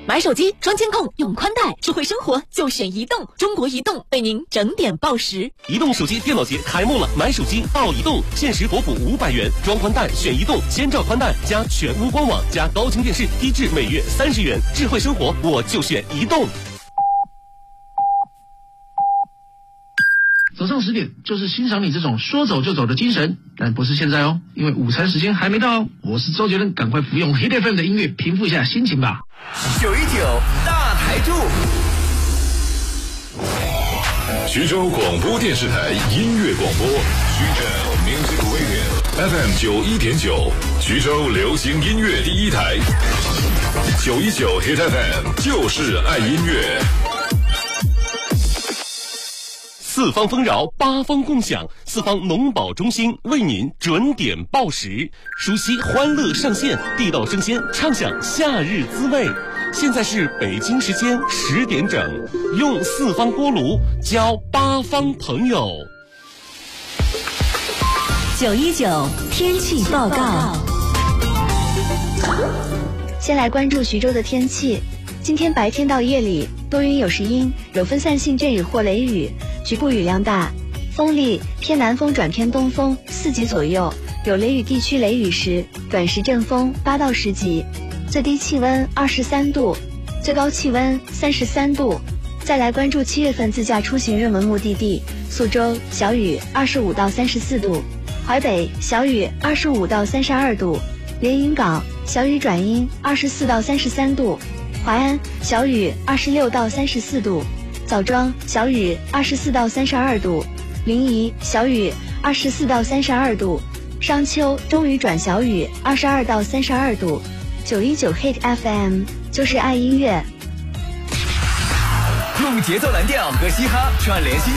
买手机装监控用宽带，智慧生活就选移动。中国移动为您整点报时。 移动手机电脑节开幕了，买手机到移动，限时国补500元，装宽带选移动，千兆宽带加全屋官网加高清电视，低至每月30元。智慧生活我就选移动。 早上10点就是欣赏你这种说走就走的精神，但不是现在哦，因为午餐时间还没到哦。我是周杰伦，赶快服用 Hit FM 的音乐，平复一下心情吧。 919大台柱， 徐州广播电视台音乐广播，徐州 Music Radio FM 91.9，徐州流行音乐第一台，919 Hit FM 就是爱音乐。 四方丰饶，八方共享，四方农保中心为您准点报时，熟悉欢乐上线，地道生鲜，畅享夏日滋味。现在是北京时间10点整，用四方锅炉交八方朋友。 919天气报告。先来关注徐州的天气。今天白天到夜里多云有时阴，有分散性阵雨或雷雨，局部雨量大，风力偏南风转偏东风4级左右，有雷雨地区雷雨时短时阵风8到10级，最低气温23度，最高气温33度。再来关注7月份自驾出行热门目的地，宿州小雨25到34度，淮北小雨25到32度，连云港小雨转阴24到33度，淮安小雨26到34度，枣庄小雨24到32度，临沂小雨24到32度，商丘中雨转小雨22到32度。919 Hit FM 就是爱音乐， 用节奏蓝调和嘻哈串联